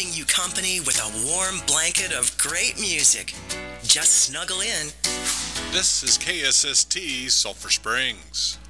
keeping you company with a warm blanket of great music. Just snuggle in. This is KSST Sulphur Springs.